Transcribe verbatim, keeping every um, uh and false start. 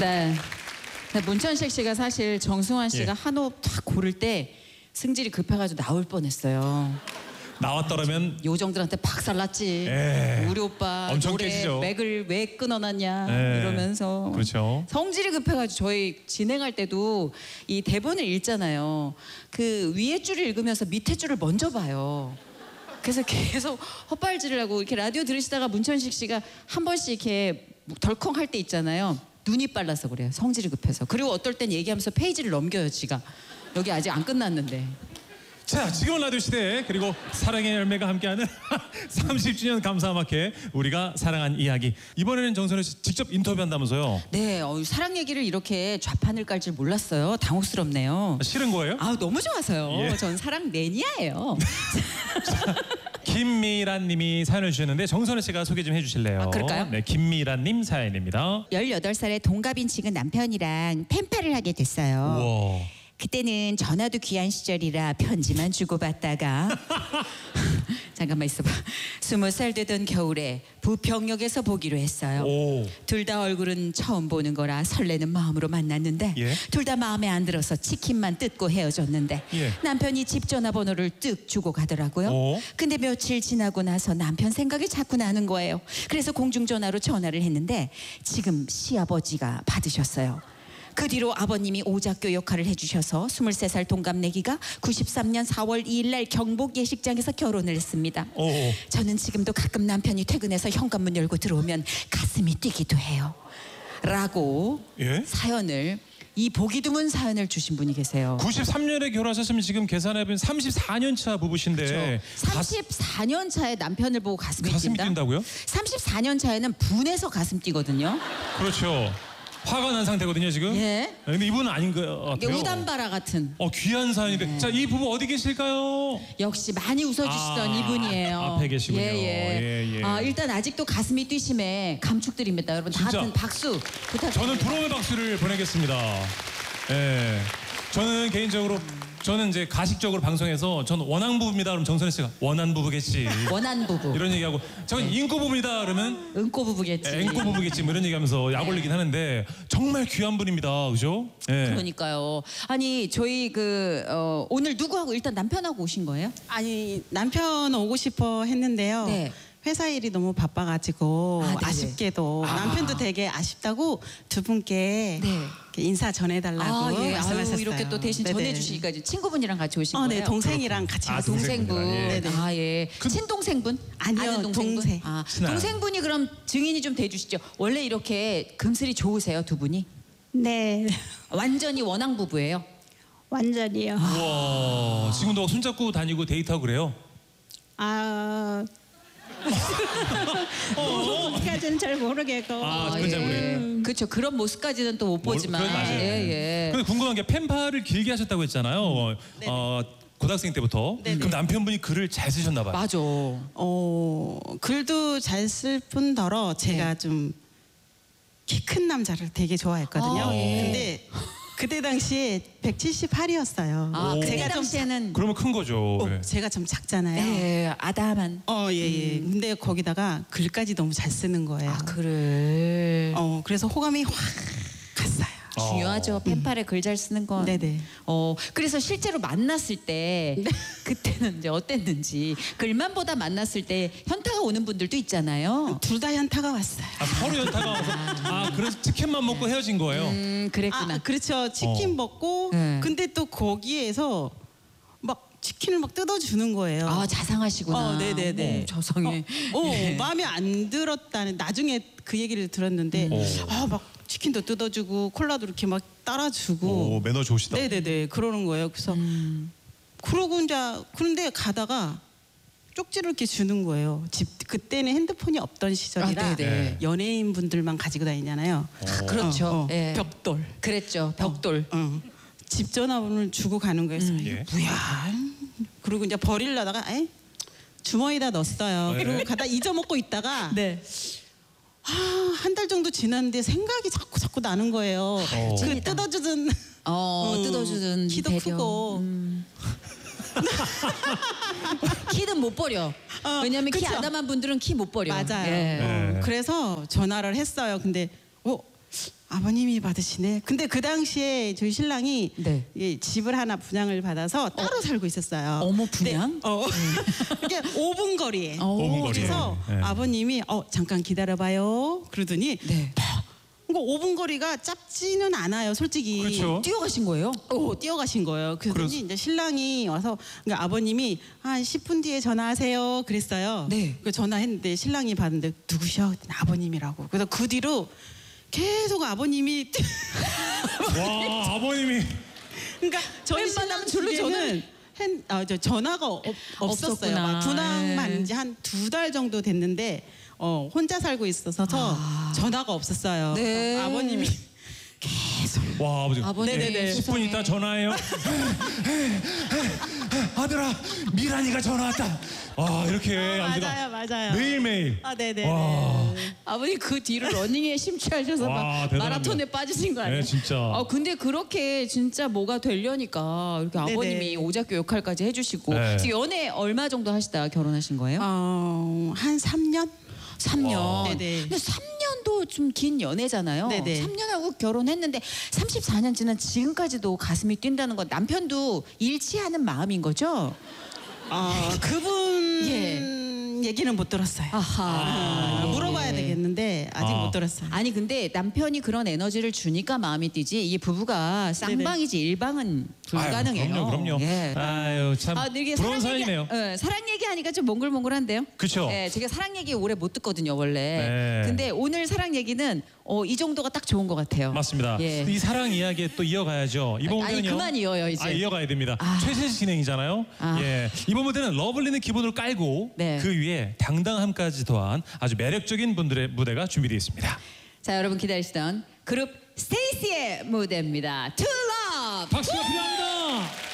네. 네, 문천식 씨가 사실 정승환 씨가 예. 한 호흡 탁 고를 때 승질이 급해가지고 나올 뻔했어요. 나왔더라면 요정들한테 박살났지. 예. 우리 오빠 엄청 노래 깨지죠. 맥을 왜 끊어놨냐 예. 이러면서. 그렇죠. 성질이 급해가지고 저희 진행할 때도 이 대본을 읽잖아요. 그 위에 줄을 읽으면서 밑에 줄을 먼저 봐요. 그래서 계속 헛발질을 하고 이렇게 라디오 들으시다가 문천식 씨가 한 번씩 이렇게 덜컹 할 때 있잖아요. 눈이 빨라서 그래요. 성질이 급해서. 그리고 어떨 땐 얘기하면서 페이지를 넘겨요, 지가. 여기 아직 안 끝났는데. 자, 지금은 라디오 시대 그리고 사랑의 열매가 함께하는 삼십 주년 감사마켓 우리가 사랑한 이야기. 이번에는 정선우 씨 직접 인터뷰한다면서요? 네, 어, 사랑 얘기를 이렇게 좌판을 깔 줄 몰랐어요. 당혹스럽네요. 싫은 거예요? 아, 너무 좋아서요. 예. 전 사랑 매니아예요. 김미란 님이 사연을 주셨는데 정선우 씨가 소개 좀 해주실래요? 아, 그럴까요? 네, 김미란 님 사연입니다. 열여덟 살에 동갑인 지금 남편이랑 펜팔을 하게 됐어요. 우와. 그때는 전화도 귀한 시절이라 편지만 주고받다가 잠깐만 있어봐. 스무 살 되던 겨울에 부평역에서 보기로 했어요. 오. 둘 다 얼굴은 처음 보는 거라 설레는 마음으로 만났는데 예. 둘 다 마음에 안 들어서 치킨만 뜯고 헤어졌는데 예. 남편이 집 전화번호를 뜩 주고 가더라고요. 오. 근데 며칠 지나고 나서 남편 생각이 자꾸 나는 거예요. 그래서 공중전화로 전화를 했는데 지금 시아버지가 받으셨어요. 그 뒤로 아버님이 오작교 역할을 해주셔서 스물세 살 동갑내기가 구십삼 년 사월 이일 날 경복 예식장에서 결혼을 했습니다. 오. 저는 지금도 가끔 남편이 퇴근해서 현관문 열고 들어오면 가슴이 뛰기도 해요. 라고 예? 사연을, 이 보기 드문 사연을 주신 분이 계세요. 구십삼 년에 결혼하셨으면 지금 계산해보면 삼십사 년 차 부부신데 삼십사 년 차에 남편을 보고 가슴이, 가슴이 뛴다? 뛴다고요? 삼십사 년 차에는 분해서 가슴 뛰거든요. 그렇죠. 화가 난 상태거든요 지금. 예. 근데 이분은 아닌 것 이게 같아요. 우담바라 같은. 어, 귀한 사연인데. 네. 자, 이 부부 어디 계실까요? 역시 많이 웃어주시던 아, 이분이에요. 앞에 계시군요. 예, 예. 예, 예. 아, 일단 아직도 가슴이 뛰심에 감축드립니다. 여러분 다 진짜. 같은 박수 부탁드립니다. 저는 부러움의 박수를 보내겠습니다. 예. 저는 개인적으로 저는 이제 가식적으로 방송에서 저는 원한 부부입니다. 그럼 정선혜 씨가 원한 부부겠지. 원한 부부. 이런 얘기하고 저는 네. 인고 부부입니다. 그러면 은꼬 부부겠지. 예, 앵꼬 부부겠지. 뭐 이런 얘기하면서 약 올리긴 하는데 정말 귀한 분입니다. 그죠? 예. 그러니까요. 아니 저희 그 어, 오늘 누구하고 일단 남편하고 오신 거예요? 아니 남편 오고 싶어 했는데요. 네. 회사 일이 너무 바빠가지고 아, 네네. 아쉽게도 아. 남편도 되게 아쉽다고 두 분께 네. 이렇게 인사 전해달라고 아, 예. 말씀하셨어요. 아유, 이렇게 또 대신 네네. 전해주시기까지 친구분이랑 같이 오신 어, 거예요? 네, 동생이랑 같이 아, 왔어요. 동생분. 동생분이랑, 예. 네네. 아, 예. 그- 친동생분? 아니요, 아는 동생분? 동생. 아, 친아요. 동생분이 그럼 증인이 좀 돼주시죠. 원래 이렇게 금슬이 좋으세요, 두 분이? 네, 완전히 원앙 부부예요. 완전히요. 우와. 지금도 손잡고 다니고 데이트하고 그래요? 아, 까지는 잘 모르겠고. 아, 그건 잘 모르겠네요. 그렇죠. 그런 모습까지는 또 못 뭐, 보지만. 그건 맞아요. 예, 예. 근데 궁금한 게 펜팔을 길게 하셨다고 했잖아요. 어, 고등학생 때부터. 네네. 그럼 남편분이 글을 잘 쓰셨나 봐요. 맞아. 어, 글도 잘 쓸 뿐더러 제가 네. 좀 키 큰 남자를 되게 좋아했거든요. 아, 예. 근데 그때 당시에 백칠십팔이었어요. 아, 오. 그때 제가 좀 당시에는 그러면 큰 거죠. 어, 예. 제가 좀 작잖아요. 네, 아담한. 어, 예, 예. 음. 근데 거기다가 글까지 너무 잘 쓰는 거예요. 아, 그래. 어, 그래서 호감이 확 갔어요. 중요하죠. 펜팔에 글 잘 쓰는 건. 네네. 어, 그래서 실제로 만났을 때 그때는 이제 어땠는지 글만 보다 만났을 때 현타가 오는 분들도 있잖아요. 둘 다 현타가 왔어요. 아, 서로 연타가 와서 아, 그래서 치킨만 먹고 헤어진 거예요. 음, 그랬구나. 아, 그렇죠. 치킨 어. 먹고 네. 근데 또 거기에서 막 치킨을 막 뜯어주는 거예요. 아, 자상하시구나. 어, 네네네. 오, 저성에. 어, 예. 마음에 안 들었다는 나중에 그 얘기를 들었는데 오. 아, 막 치킨도 뜯어주고 콜라도 이렇게 막 따라주고 오, 매너 좋으시다. 네네네 그러는 거예요. 그래서 음. 그러고 이제 그런데 가다가 쪽지를 이렇게 주는 거예요. 집 그때는 핸드폰이 없던 시절이라 아, 네네. 연예인 분들만 가지고 다니잖아요. 아, 그렇죠. 어, 어. 예. 벽돌. 그랬죠. 벽돌. 어, 어. 집 전화번호를 주고 가는 거예요. 그래서 음. 이게 예. 뭐야? 그리고 이제 버리려다가 에 주머니에다 넣었어요. 네. 그리고 가다 잊어먹고 있다가 네. 아, 한 달 정도 지났는데 생각이 자꾸 자꾸 나는 거예요. 어. 그 찐이다. 뜯어주던 어, 어, 뜯어주던 키도 배려. 크고. 음. 키는 못 버려. 어, 왜냐면 키 그쵸? 아담한 분들은 키 못 버려. 맞아요. 예. 네. 어, 그래서 전화를 했어요. 근데 어 아버님이 받으시네. 근데 그 당시에 저희 신랑이 네. 이 집을 하나 분양을 받아서 따로 살고 있었어요. 어머, 분양? 네. 어. 이게 오 분 거리에. 어. 오 분 거리에. 그래서 네. 아버님이 어 잠깐 기다려봐요. 그러더니 네. 이거 오 분 거리가 짧지는 않아요, 솔직히. 그렇죠. 뛰어가신 거예요? 오, 뛰어가신 거예요. 그러더니 그래서- 이제 신랑이 와서 그러니까 아버님이 한 십 분 뒤에 전화하세요. 그랬어요. 네. 그 전화했는데 신랑이 받는데 누구셔? 그랬더니 아버님이라고. 그래서 그 뒤로 계속 아버님이 와 아버님이 그러니까 저희 웬만하면 신랑 절로 집에는 핸, 아, 저 전화가 없, 없었어요. 없었구나. 막 분양만 네. 이제 한 두 달 정도 됐는데 어, 혼자 살고 있어서 전화가 없었어요. 네. 아버님이 계속 와 아버지 아버님. 네네네. 십 분 있다 전화해요. 아들아 미란이가 전화 왔다. 와 이렇게 아, 아버지가 맞아요, 맞아요. 매일매일. 아, 네네. 와. 아버님 그 뒤로 러닝에 심취하셔서 와, 막 대단합니다. 마라톤에 빠지신 거 아니에요? 네, 진짜. 아 근데 그렇게 진짜 뭐가 되려니까 이렇게 네네. 아버님이 오작교 역할까지 해주시고 네. 지금 연애 얼마 정도 하시다 결혼하신 거예요? 어, 한 삼 년? 삼 년. 와. 네네. 근데 삼 년도 좀 긴 연애잖아요. 네네. 삼 년하고 결혼했는데 삼십사 년 지난 지금까지도 가슴이 뛴다는 건 남편도 일치하는 마음인 거죠? 아, 그분 예. 얘기는 못 들었어요. 아하. 아, 물어봐야 되겠는데 아직 아. 못 들었어요. 아니 근데 남편이 그런 에너지를 주니까 마음이 뛰지 이게 부부가 쌍방이지 일방은 불가능해요. 아유, 그럼요, 그럼요. 예. 아유 참 아, 근데 이게 부러운 사랑 얘기, 사연이네요. 예, 사랑 얘기하니까 좀 몽글몽글한데요. 그쵸? 예, 제가 사랑 얘기 오래 못 듣거든요 원래. 네. 근데 오늘 사랑 얘기는 어, 이 정도가 딱 좋은 것 같아요. 맞습니다. 예. 이 사랑 이야기에 또 이어가야죠. 이번 아니, 무대는요. 그만 이어요, 이제. 아 이어가야 됩니다. 아. 최세식 진행이잖아요. 아. 예. 이번 무대는 러블리는 기본으로 깔고 네. 그 위에 당당함까지 더한 아주 매력적인 분들의 무대가 준비되어 있습니다. 자 여러분 기다리시던 그룹 스테이시의 무대입니다. To Love. 박수가 필요합니다.